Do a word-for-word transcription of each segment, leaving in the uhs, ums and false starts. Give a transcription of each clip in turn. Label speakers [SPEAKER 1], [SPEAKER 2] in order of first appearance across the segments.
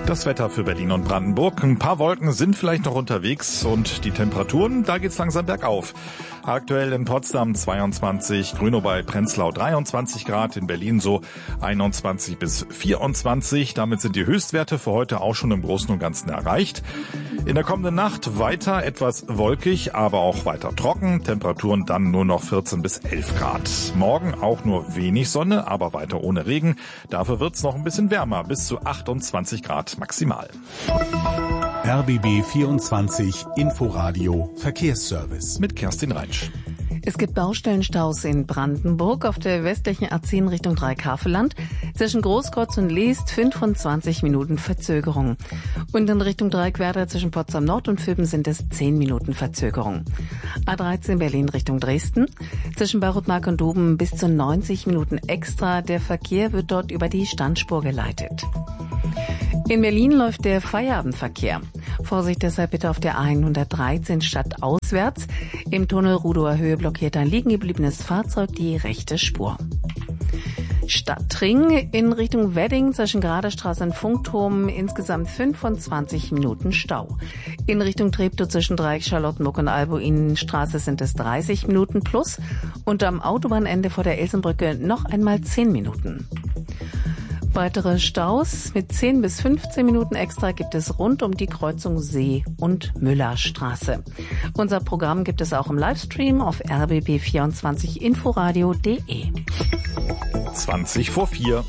[SPEAKER 1] Das Wetter für Berlin und Brandenburg. Ein paar Wolken sind vielleicht noch unterwegs und die Temperaturen, da geht's langsam bergauf. Aktuell in Potsdam zweiundzwanzig, Grünow bei Prenzlau dreiundzwanzig Grad, in Berlin so einundzwanzig bis vierundzwanzig. Damit sind die Höchstwerte für heute auch schon im Großen und Ganzen erreicht. In der kommenden Nacht weiter etwas wolkig, aber auch weiter trocken. Temperaturen dann nur noch vierzehn bis elf Grad. Morgen auch nur wenig Sonne, aber weiter ohne Regen. Dafür wird's noch ein bisschen wärmer, bis zu achtundzwanzig Grad maximal.
[SPEAKER 2] R B B vierundzwanzig Inforadio Verkehrsservice
[SPEAKER 1] Mit Kerstin Reinsch.
[SPEAKER 3] Es gibt Baustellenstaus in Brandenburg auf der westlichen A zehn Richtung Dreikafelland. Zwischen Großkreuz und Leest fünfundzwanzig Minuten Verzögerung. Und in Richtung Dreiquerda zwischen Potsdam Nord und Vöben sind es zehn Minuten Verzögerung. A dreizehn Berlin Richtung Dresden. Zwischen Barutmark und Doben bis zu neunzig Minuten extra. Der Verkehr wird dort über die Standspur geleitet. In Berlin läuft der Feierabendverkehr. Vorsicht deshalb bitte auf der hundertdreizehn stadtauswärts. Im Tunnel Rudower Höhe blockiert ein liegen gebliebenes Fahrzeug die rechte Spur. Stadtring in Richtung Wedding zwischen Geradestraße und Funkturm insgesamt fünfundzwanzig Minuten Stau. In Richtung Treptow zwischen Dreieck Charlottenburg und Albuinenstraße sind es dreißig Minuten plus und am Autobahnende vor der Elsenbrücke noch einmal zehn Minuten. Weitere Staus mit zehn bis fünfzehn Minuten extra gibt es rund um die Kreuzung See- und Müllerstraße. Unser Programm gibt es auch im Livestream auf r b b vierundzwanzig inforadio punkt de.
[SPEAKER 1] zwanzig vor vier.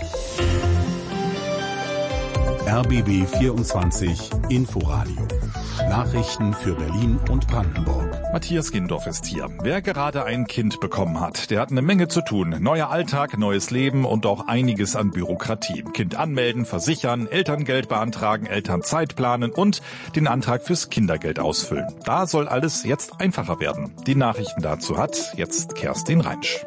[SPEAKER 2] R B B vierundzwanzig Inforadio. Nachrichten für Berlin und Brandenburg.
[SPEAKER 1] Matthias Gindorf ist hier. Wer gerade ein Kind bekommen hat, der hat eine Menge zu tun. Neuer Alltag, neues Leben und auch einiges an Bürokratie. Kind anmelden, versichern, Elterngeld beantragen, Elternzeit planen und den Antrag fürs Kindergeld ausfüllen. Da soll alles jetzt einfacher werden. Die Nachrichten dazu hat jetzt Kerstin Reinsch.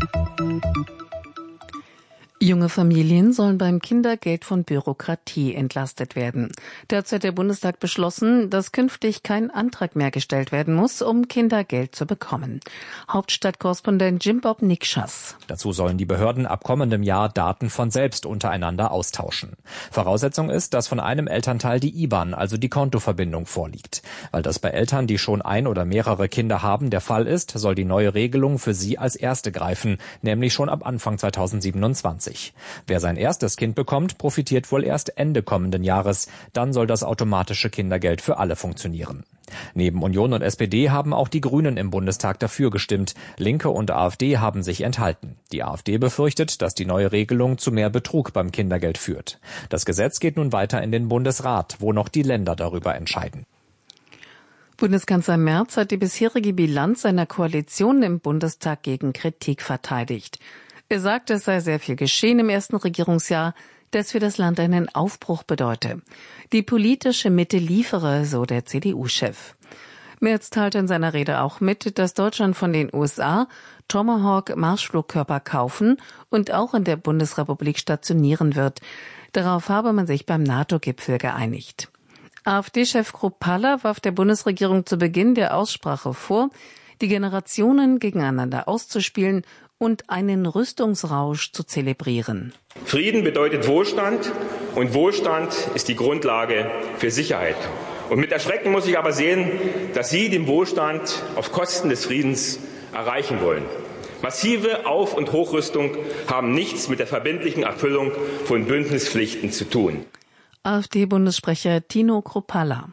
[SPEAKER 3] Junge Familien sollen beim Kindergeld von Bürokratie entlastet werden. Dazu hat der Bundestag beschlossen, dass künftig kein Antrag mehr gestellt werden muss, um Kindergeld zu bekommen. Hauptstadtkorrespondent Jim Bob Nikschas.
[SPEAKER 4] Dazu sollen die Behörden ab kommendem Jahr Daten von selbst untereinander austauschen. Voraussetzung ist, dass von einem Elternteil die I B A N, also die Kontoverbindung, vorliegt. Weil das bei Eltern, die schon ein oder mehrere Kinder haben, der Fall ist, soll die neue Regelung für sie als erste greifen, nämlich schon ab Anfang zweitausendsiebenundzwanzig. Wer sein erstes Kind bekommt, profitiert wohl erst Ende kommenden Jahres. Dann soll das automatische Kindergeld für alle funktionieren. Neben Union und S P D haben auch die Grünen im Bundestag dafür gestimmt. Linke und AfD haben sich enthalten. Die AfD befürchtet, dass die neue Regelung zu mehr Betrug beim Kindergeld führt. Das Gesetz geht nun weiter in den Bundesrat, wo noch die Länder darüber entscheiden.
[SPEAKER 3] Bundeskanzler Merz hat die bisherige Bilanz seiner Koalition im Bundestag gegen Kritik verteidigt. Er sagte, es sei sehr viel geschehen im ersten Regierungsjahr, das für das Land einen Aufbruch bedeute. Die politische Mitte liefere, so der C D U-Chef. Merz teilte in seiner Rede auch mit, dass Deutschland von den U S A Tomahawk-Marschflugkörper kaufen und auch in der Bundesrepublik stationieren wird. Darauf habe man sich beim NATO-Gipfel geeinigt. AfD-Chef Kruppalla warf der Bundesregierung zu Beginn der Aussprache vor, die Generationen gegeneinander auszuspielen und einen Rüstungsrausch zu zelebrieren.
[SPEAKER 5] Frieden bedeutet Wohlstand und Wohlstand ist die Grundlage für Sicherheit. Und mit Erschrecken muss ich aber sehen, dass Sie den Wohlstand auf Kosten des Friedens erreichen wollen. Massive Auf- und Hochrüstung haben nichts mit der verbindlichen Erfüllung von Bündnispflichten zu tun.
[SPEAKER 3] AfD-Bundessprecher Tino Kruppalla.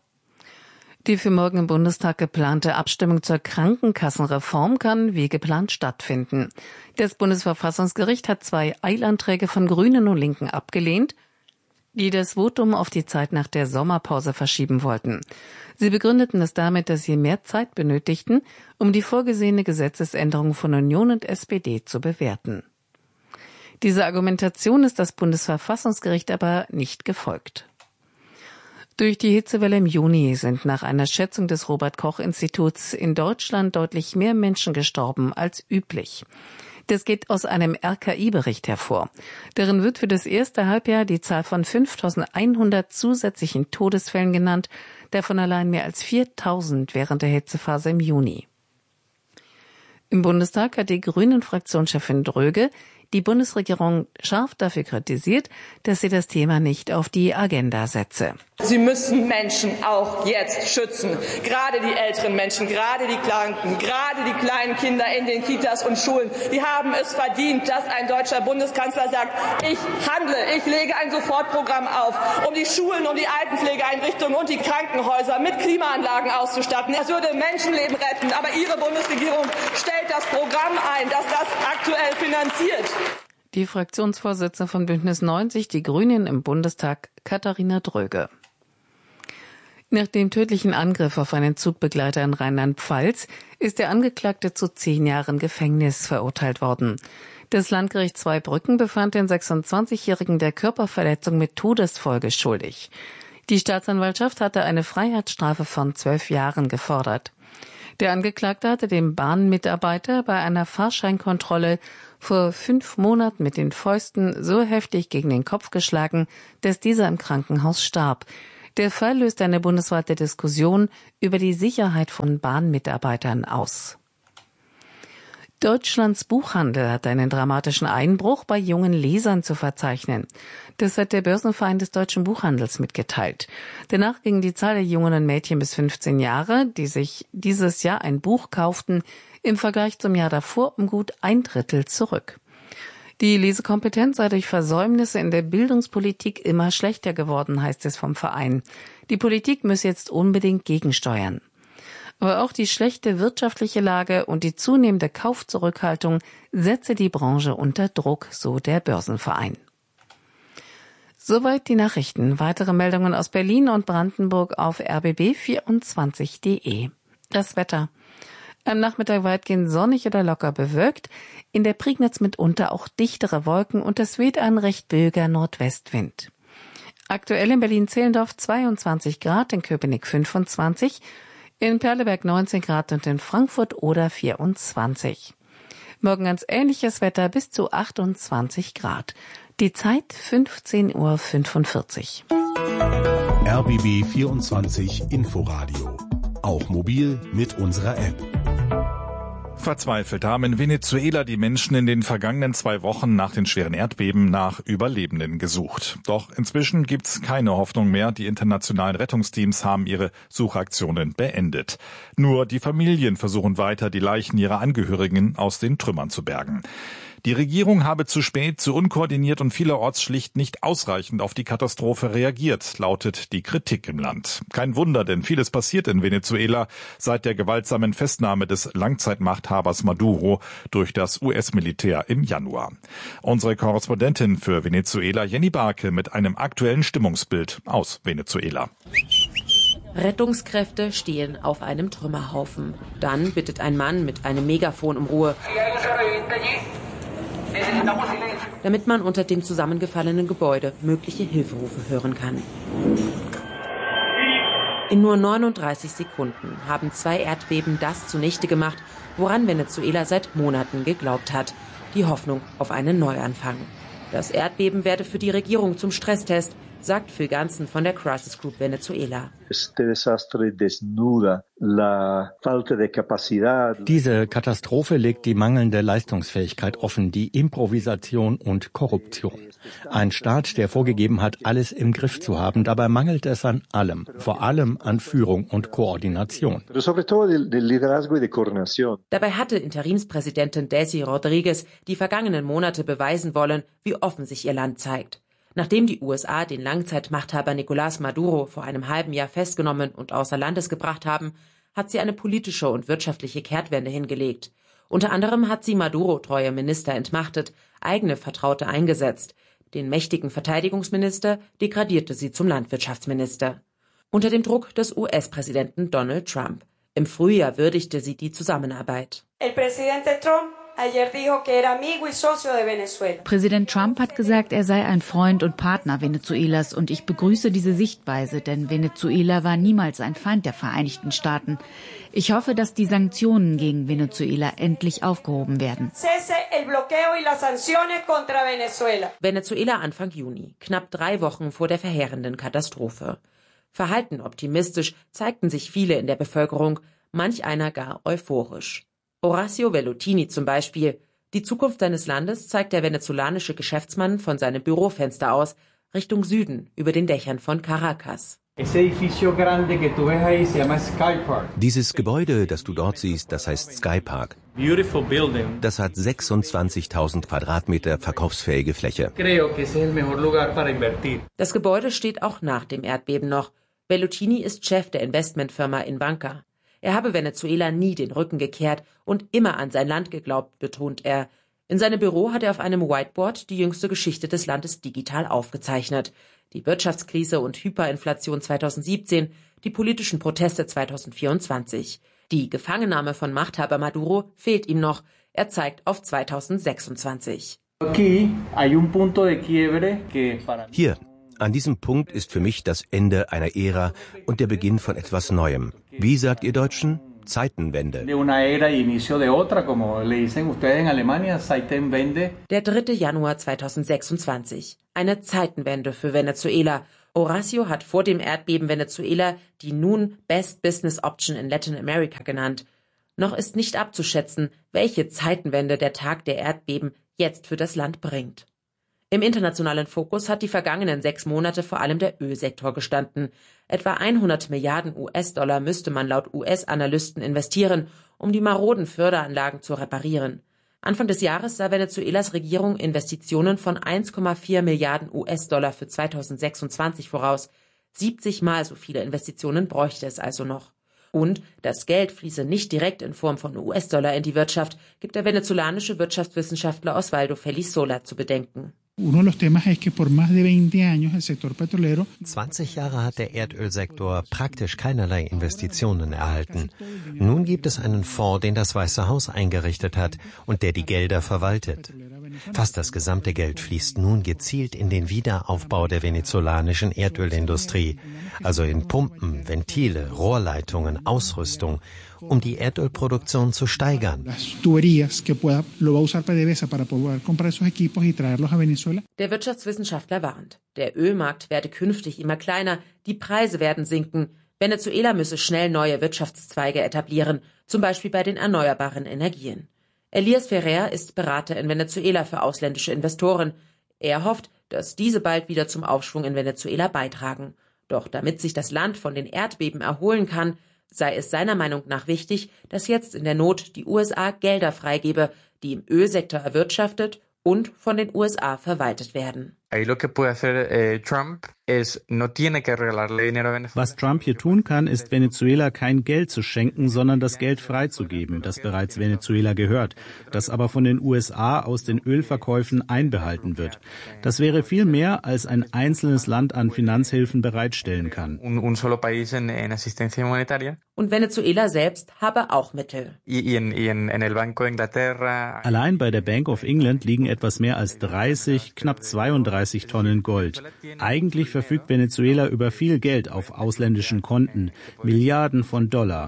[SPEAKER 3] Die für morgen im Bundestag geplante Abstimmung zur Krankenkassenreform kann wie geplant stattfinden. Das Bundesverfassungsgericht hat zwei Eilanträge von Grünen und Linken abgelehnt, die das Votum auf die Zeit nach der Sommerpause verschieben wollten. Sie begründeten es damit, dass sie mehr Zeit benötigten, um die vorgesehene Gesetzesänderung von Union und S P D zu bewerten. Dieser Argumentation ist das Bundesverfassungsgericht aber nicht gefolgt. Durch die Hitzewelle im Juni sind nach einer Schätzung des Robert-Koch-Instituts in Deutschland deutlich mehr Menschen gestorben als üblich. Das geht aus einem R K I-Bericht hervor. Darin wird für das erste Halbjahr die Zahl von fünftausendeinhundert zusätzlichen Todesfällen genannt, davon allein mehr als viertausend während der Hitzephase im Juni. Im Bundestag hat die Grünen-Fraktionschefin Dröge die Bundesregierung scharf dafür kritisiert, dass sie das Thema nicht auf die Agenda setze.
[SPEAKER 6] Sie müssen Menschen auch jetzt schützen. Gerade die älteren Menschen, gerade die Kranken, gerade die kleinen Kinder in den Kitas und Schulen. Die haben es verdient, dass ein deutscher Bundeskanzler sagt, ich handle, ich lege ein Sofortprogramm auf, um die Schulen, um die Altenpflegeeinrichtungen und die Krankenhäuser mit Klimaanlagen auszustatten. Das würde Menschenleben retten. Aber Ihre Bundesregierung stellt das Programm ein, das das aktuell finanziert.
[SPEAKER 3] Die Fraktionsvorsitzende von Bündnis neunzig, die Grünen im Bundestag, Katharina Dröge. Nach dem tödlichen Angriff auf einen Zugbegleiter in Rheinland-Pfalz ist der Angeklagte zu zehn Jahren Gefängnis verurteilt worden. Das Landgericht Zweibrücken befand den sechsundzwanzigjährigen der Körperverletzung mit Todesfolge schuldig. Die Staatsanwaltschaft hatte eine Freiheitsstrafe von zwölf Jahren gefordert. Der Angeklagte hatte dem Bahnmitarbeiter bei einer Fahrscheinkontrolle vor fünf Monaten mit den Fäusten so heftig gegen den Kopf geschlagen, dass dieser im Krankenhaus starb. Der Fall löst eine bundesweite Diskussion über die Sicherheit von Bahnmitarbeitern aus. Deutschlands Buchhandel hat einen dramatischen Einbruch bei jungen Lesern zu verzeichnen. Das hat der Börsenverein des deutschen Buchhandels mitgeteilt. Danach ging die Zahl der jungen Mädchen bis fünfzehn Jahre, die sich dieses Jahr ein Buch kauften, im Vergleich zum Jahr davor um gut ein Drittel zurück. Die Lesekompetenz sei durch Versäumnisse in der Bildungspolitik immer schlechter geworden, heißt es vom Verein. Die Politik müsse jetzt unbedingt gegensteuern. Aber auch die schlechte wirtschaftliche Lage und die zunehmende Kaufzurückhaltung setze die Branche unter Druck, so der Börsenverein. Soweit die Nachrichten. Weitere Meldungen aus Berlin und Brandenburg auf r b b vierundzwanzig punkt de. Das Wetter. Am Nachmittag weitgehend sonnig oder locker bewölkt, in der Prignitz mitunter auch dichtere Wolken und es weht ein recht böiger Nordwestwind. Aktuell in Berlin-Zehlendorf zweiundzwanzig Grad, in Köpenick fünfundzwanzig, in Perleberg neunzehn Grad und in Frankfurt oder vierundzwanzig. Morgen ganz ähnliches Wetter bis zu achtundzwanzig Grad. Die Zeit fünfzehn Uhr fünfundvierzig.
[SPEAKER 2] R B B vierundzwanzig Inforadio. Auch mobil mit unserer App.
[SPEAKER 1] Verzweifelt haben in Venezuela die Menschen in den vergangenen zwei Wochen nach den schweren Erdbeben nach Überlebenden gesucht. Doch inzwischen gibt's keine Hoffnung mehr. Die internationalen Rettungsteams haben ihre Suchaktionen beendet. Nur die Familien versuchen weiter, die Leichen ihrer Angehörigen aus den Trümmern zu bergen. Die Regierung habe zu spät, zu unkoordiniert und vielerorts schlicht nicht ausreichend auf die Katastrophe reagiert, lautet die Kritik im Land. Kein Wunder, denn vieles passiert in Venezuela seit der gewaltsamen Festnahme des Langzeitmachthabers Maduro durch das U S-Militär im Januar. Unsere Korrespondentin für Venezuela, Jenny Barke, mit einem aktuellen Stimmungsbild aus Venezuela.
[SPEAKER 7] Rettungskräfte stehen auf einem Trümmerhaufen. Dann bittet ein Mann mit einem Megafon um Ruhe, damit man unter dem zusammengefallenen Gebäude mögliche Hilferufe hören kann. In nur neununddreißig Sekunden haben zwei Erdbeben das zunichte gemacht, woran Venezuela seit Monaten geglaubt hat: die Hoffnung auf einen Neuanfang. Das Erdbeben werde für die Regierung zum Stresstest, sagt Phil Ganzen von der Crisis Group Venezuela.
[SPEAKER 8] Diese Katastrophe legt die mangelnde Leistungsfähigkeit offen, die Improvisation und Korruption. Ein Staat, der vorgegeben hat, alles im Griff zu haben, dabei mangelt es an allem, vor allem an Führung und Koordination.
[SPEAKER 7] Dabei hatte Interimspräsidentin Desi Rodriguez die vergangenen Monate beweisen wollen, wie offen sich ihr Land zeigt. Nachdem die U S A den Langzeitmachthaber Nicolás Maduro vor einem halben Jahr festgenommen und außer Landes gebracht haben, hat sie eine politische und wirtschaftliche Kehrtwende hingelegt. Unter anderem hat sie Maduro-treue Minister entmachtet, eigene Vertraute eingesetzt. Den mächtigen Verteidigungsminister degradierte sie zum Landwirtschaftsminister. Unter dem Druck des U S-Präsidenten Donald Trump. Im Frühjahr würdigte sie die Zusammenarbeit.
[SPEAKER 9] Präsident Trump hat gesagt, er sei ein Freund und Partner Venezuelas und ich begrüße diese Sichtweise, denn Venezuela war niemals ein Feind der Vereinigten Staaten. Ich hoffe, dass die Sanktionen gegen Venezuela endlich aufgehoben werden.
[SPEAKER 7] Venezuela Anfang Juni, knapp drei Wochen vor der verheerenden Katastrophe. Verhalten optimistisch zeigten sich viele in der Bevölkerung, manch einer gar euphorisch. Horacio Vellutini zum Beispiel: Die Zukunft seines Landes zeigt der venezolanische Geschäftsmann von seinem Bürofenster aus, Richtung Süden, über den Dächern von Caracas.
[SPEAKER 10] Dieses Gebäude, das du dort siehst, das heißt Sky Park. Das hat sechsundzwanzigtausend Quadratmeter verkaufsfähige Fläche.
[SPEAKER 7] Das Gebäude steht auch nach dem Erdbeben noch. Bellutini ist Chef der Investmentfirma Inbanca. Er habe Venezuela nie den Rücken gekehrt und immer an sein Land geglaubt, betont er. In seinem Büro hat er auf einem Whiteboard die jüngste Geschichte des Landes digital aufgezeichnet. Die Wirtschaftskrise und Hyperinflation zweitausendsiebzehn, die politischen Proteste zweitausendvierundzwanzig. Die Gefangennahme von Machthaber Maduro fehlt ihm noch. Er zeigt auf zweitausendsechsundzwanzig.
[SPEAKER 10] Hier, an diesem Punkt ist für mich das Ende einer Ära und der Beginn von etwas Neuem. Wie sagt ihr Deutschen? Zeitenwende.
[SPEAKER 7] Der dritte Januar zweitausendsechsundzwanzig. Eine Zeitenwende für Venezuela. Horacio hat vor dem Erdbeben Venezuela die nun Best Business Option in Latin America genannt. Noch ist nicht abzuschätzen, welche Zeitenwende der Tag der Erdbeben jetzt für das Land bringt. Im internationalen Fokus hat die vergangenen sechs Monate vor allem der Ölsektor gestanden. Etwa hundert Milliarden U S-Dollar müsste man laut U S-Analysten investieren, um die maroden Förderanlagen zu reparieren. Anfang des Jahres sah Venezuelas Regierung Investitionen von eins Komma vier Milliarden U S-Dollar für zweitausendsechsundzwanzig voraus. siebzig Mal so viele Investitionen bräuchte es also noch. Und das Geld fließe nicht direkt in Form von U S-Dollar in die Wirtschaft, gibt der venezolanische Wirtschaftswissenschaftler Osvaldo Felizola zu bedenken.
[SPEAKER 11] zwanzig Jahre hat der Erdölsektor praktisch keinerlei Investitionen erhalten. Nun gibt es einen Fonds, den das Weiße Haus eingerichtet hat und der die Gelder verwaltet. Fast das gesamte Geld fließt nun gezielt in den Wiederaufbau der venezolanischen Erdölindustrie, also in Pumpen, Ventile, Rohrleitungen, Ausrüstung, um die Erdölproduktion zu steigern.
[SPEAKER 7] Der Wirtschaftswissenschaftler warnt, der Ölmarkt werde künftig immer kleiner, die Preise werden sinken. Venezuela müsse schnell neue Wirtschaftszweige etablieren, zum Beispiel bei den erneuerbaren Energien. Elias Ferrer ist Berater in Venezuela für ausländische Investoren. Er hofft, dass diese bald wieder zum Aufschwung in Venezuela beitragen. Doch damit sich das Land von den Erdbeben erholen kann, sei es seiner Meinung nach wichtig, dass jetzt in der Not die U S A Gelder freigebe, die im Ölsektor erwirtschaftet und von den U S A verwaltet werden.
[SPEAKER 12] Was Trump hier tun kann, ist Venezuela kein Geld zu schenken, sondern das Geld freizugeben, das bereits Venezuela gehört, das aber von den U S A aus den Ölverkäufen einbehalten wird. Das wäre viel mehr, als ein einzelnes Land an Finanzhilfen bereitstellen kann.
[SPEAKER 7] Und Venezuela selbst habe auch Mittel.
[SPEAKER 12] Allein bei der Bank of England liegen etwas mehr als dreißig, knapp zweiunddreißig Tonnen Gold. Eigentlich verfügt Venezuela über viel Geld auf ausländischen Konten, Milliarden von Dollar.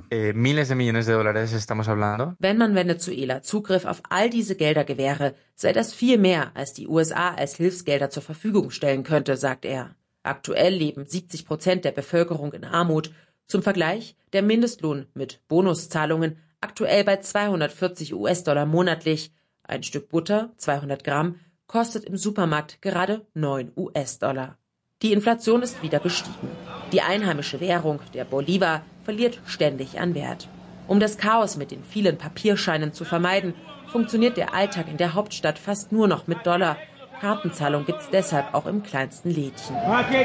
[SPEAKER 7] Wenn man Venezuela Zugriff auf all diese Gelder gewähre, sei das viel mehr, als die U S A als Hilfsgelder zur Verfügung stellen könnte, sagt er. Aktuell leben siebzig Prozent der Bevölkerung in Armut. Zum Vergleich, der Mindestlohn mit Bonuszahlungen aktuell bei zweihundertvierzig U S-Dollar monatlich. Ein Stück Butter, zweihundert Gramm, kostet im Supermarkt gerade neun U S-Dollar. Die Inflation ist wieder gestiegen. Die einheimische Währung, der Bolivar, verliert ständig an Wert. Um das Chaos mit den vielen Papierscheinen zu vermeiden, funktioniert der Alltag in der Hauptstadt fast nur noch mit Dollar. Kartenzahlung gibt's deshalb auch im kleinsten Lädchen.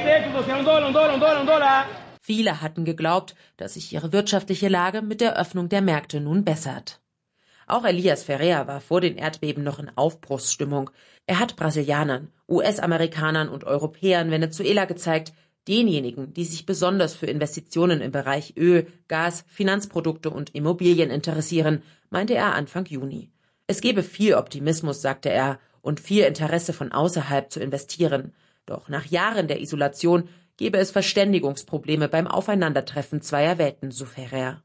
[SPEAKER 7] Viele hatten geglaubt, dass sich ihre wirtschaftliche Lage mit der Öffnung der Märkte nun bessert. Auch Elias Ferrer war vor den Erdbeben noch in Aufbruchsstimmung. Er hat Brasilianern, U S-Amerikanern und Europäern Venezuela gezeigt, denjenigen, die sich besonders für Investitionen im Bereich Öl, Gas, Finanzprodukte und Immobilien interessieren, meinte er Anfang Juni. Es gebe viel Optimismus, sagte er, und viel Interesse von außerhalb zu investieren. Doch nach Jahren der Isolation gebe es Verständigungsprobleme beim Aufeinandertreffen zweier Welten, so Ferrer.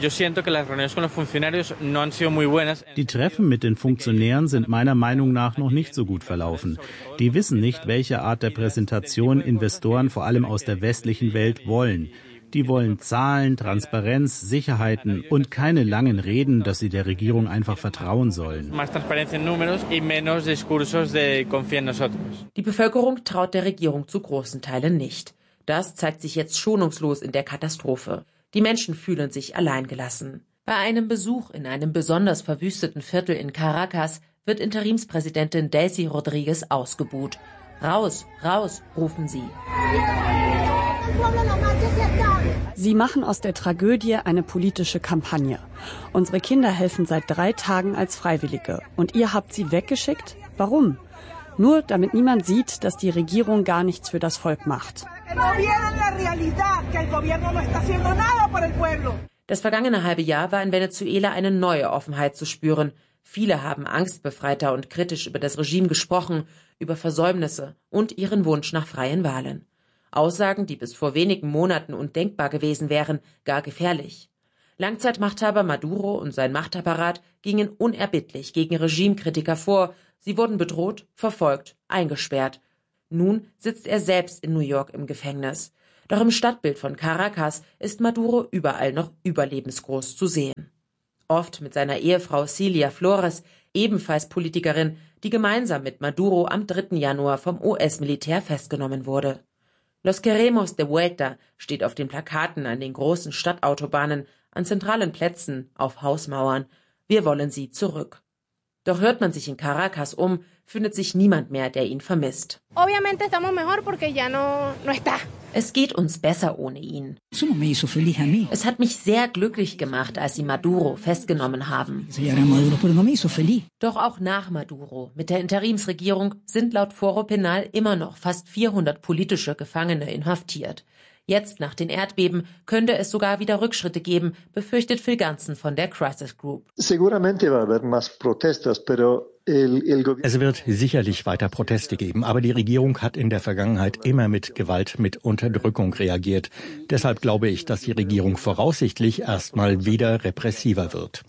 [SPEAKER 12] Die Treffen mit den Funktionären sind meiner Meinung nach noch nicht so gut verlaufen. Die wissen nicht, welche Art der Präsentation Investoren vor allem aus der westlichen Welt wollen. Die wollen Zahlen, Transparenz, Sicherheiten und keine langen Reden, dass sie der Regierung einfach vertrauen sollen.
[SPEAKER 7] Die Bevölkerung traut der Regierung zu großen Teilen nicht. Das zeigt sich jetzt schonungslos in der Katastrophe. Die Menschen fühlen sich alleingelassen. Bei einem Besuch in einem besonders verwüsteten Viertel in Caracas wird Interimspräsidentin Delcy Rodríguez ausgebuht. Raus, raus, rufen sie.
[SPEAKER 13] Sie machen aus der Tragödie eine politische Kampagne. Unsere Kinder helfen seit drei Tagen als Freiwillige. Und ihr habt sie weggeschickt? Warum? Nur damit niemand sieht, dass die Regierung gar nichts für das Volk macht.
[SPEAKER 7] Das vergangene halbe Jahr war in Venezuela eine neue Offenheit zu spüren. Viele haben angstbefreiter und kritisch über das Regime gesprochen, über Versäumnisse und ihren Wunsch nach freien Wahlen. Aussagen, die bis vor wenigen Monaten undenkbar gewesen wären, gar gefährlich. Langzeitmachthaber Maduro und sein Machtapparat gingen unerbittlich gegen Regimekritiker vor. Sie wurden bedroht, verfolgt, eingesperrt. Nun sitzt er selbst in New York im Gefängnis. Doch im Stadtbild von Caracas ist Maduro überall noch überlebensgroß zu sehen. Oft mit seiner Ehefrau Cilia Flores, ebenfalls Politikerin, die gemeinsam mit Maduro am dritten Januar vom U S-Militär festgenommen wurde. Los queremos de vuelta steht auf den Plakaten an den großen Stadtautobahnen, an zentralen Plätzen, auf Hausmauern. Wir wollen sie zurück. Doch hört man sich in Caracas um, findet sich niemand mehr, der ihn vermisst. Es geht uns besser ohne ihn. Es hat mich sehr glücklich gemacht, als sie Maduro festgenommen haben. Doch auch nach Maduro mit der Interimsregierung sind laut Foro Penal immer noch fast vierhundert politische Gefangene inhaftiert. Jetzt nach den Erdbeben könnte es sogar wieder Rückschritte geben, befürchtet Phil Ganzen von der Crisis Group.
[SPEAKER 8] Seguramente va a haber más protestas, pero Es wird sicherlich weiter Proteste geben, aber die Regierung hat in der Vergangenheit immer mit Gewalt, mit Unterdrückung reagiert. Deshalb glaube ich, dass die Regierung voraussichtlich erstmal wieder repressiver wird.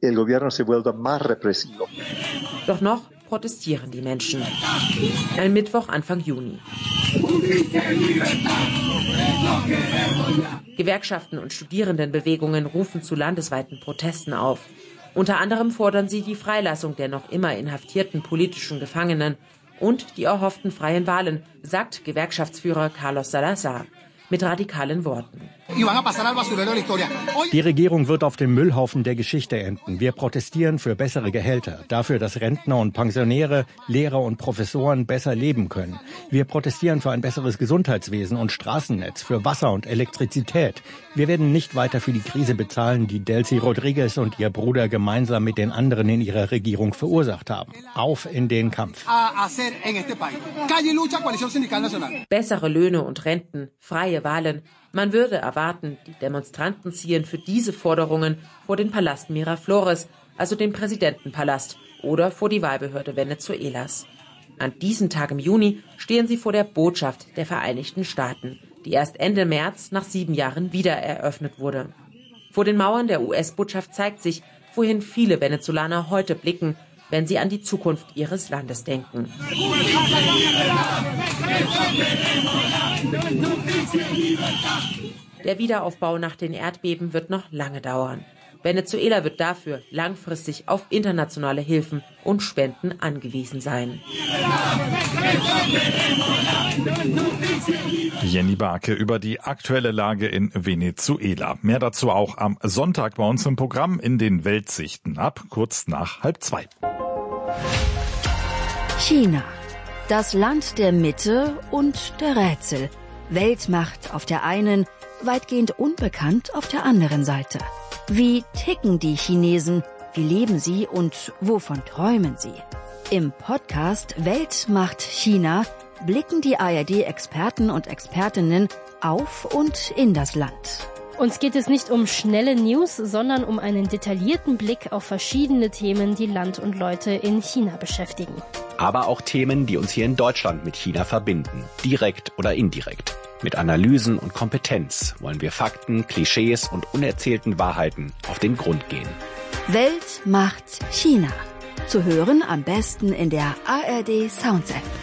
[SPEAKER 7] Doch noch protestieren die Menschen. Ein Mittwoch Anfang Juni. Gewerkschaften und Studierendenbewegungen rufen zu landesweiten Protesten auf. Unter anderem fordern sie die Freilassung der noch immer inhaftierten politischen Gefangenen und die erhofften freien Wahlen, sagt Gewerkschaftsführer Carlos Salazar mit radikalen Worten.
[SPEAKER 8] Die Regierung wird auf dem Müllhaufen der Geschichte enden. Wir protestieren für bessere Gehälter, dafür, dass Rentner und Pensionäre, Lehrer und Professoren besser leben können. Wir protestieren für ein besseres Gesundheitswesen und Straßennetz, für Wasser und Elektrizität. Wir werden nicht weiter für die Krise bezahlen, die Delcy Rodríguez und ihr Bruder gemeinsam mit den anderen in ihrer Regierung verursacht haben. Auf in den Kampf.
[SPEAKER 7] Bessere Löhne und Renten, freie Wahlen. Man würde erwarten, die Demonstranten ziehen für diese Forderungen vor den Palast Miraflores, also den Präsidentenpalast, oder vor die Wahlbehörde Venezuelas. An diesem Tag im Juni stehen sie vor der Botschaft der Vereinigten Staaten, die erst Ende März nach sieben Jahren wieder eröffnet wurde. Vor den Mauern der U S-Botschaft zeigt sich, wohin viele Venezolaner heute blicken, wenn sie an die Zukunft ihres Landes denken. Der Wiederaufbau nach den Erdbeben wird noch lange dauern. Venezuela wird dafür langfristig auf internationale Hilfen und Spenden angewiesen sein.
[SPEAKER 1] Jenny Barke über die aktuelle Lage in Venezuela. Mehr dazu auch am Sonntag bei uns im Programm in den Weltsichten ab, kurz nach halb zwei.
[SPEAKER 14] China. Das Land der Mitte und der Rätsel. Weltmacht auf der einen, weitgehend unbekannt auf der anderen Seite. Wie ticken die Chinesen? Wie leben sie und wovon träumen sie? Im Podcast Weltmacht China blicken die A R D-Experten und Expertinnen auf und in das Land.
[SPEAKER 15] Uns geht es nicht um schnelle News, sondern um einen detaillierten Blick auf verschiedene Themen, die Land und Leute in China beschäftigen.
[SPEAKER 16] Aber auch Themen, die uns hier in Deutschland mit China verbinden, direkt oder indirekt. Mit Analysen und Kompetenz wollen wir Fakten, Klischees und unerzählten Wahrheiten auf den Grund gehen.
[SPEAKER 14] Weltmacht China. Zu hören am besten in der A R D Sounds App.